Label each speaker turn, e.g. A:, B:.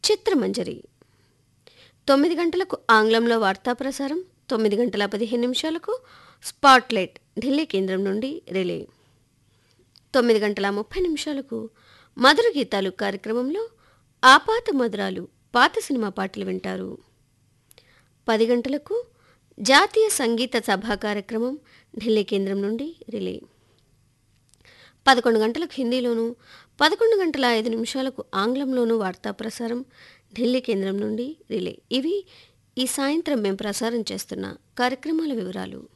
A: చిత్రమంజరి 9 గంటలకు ఆంగ్లంలో వార్తా ప్రసారం, 9 గంటల 15 నిమిషాలకు స్పాట్లైట్ ఢిల్లీ కేంద్రం నుండి రిలే, 9 గంటల 30 నిమిషాలకు మధుర గీతాలు కార్యక్రమంలో ఆపాత మధురాలు పాత సినిమా పాటలు వింటారు. 10 గంటలకు జాతీయ సంగీత సభా కార్యక్రమం ఢిల్లీ కేంద్రం నుండి రిలే, 11 గంటలకు హిందీలోను, 11 గంటల 5 నిమిషాలకు ఆంగ్లంలోనూ వార్తా ప్రసారం ఢిల్లీ కేంద్రం నుండి రిలే. ఇవి ఈ సాయంత్రం మేము ప్రసారం చేస్తున్న కార్యక్రమాల వివరాలు.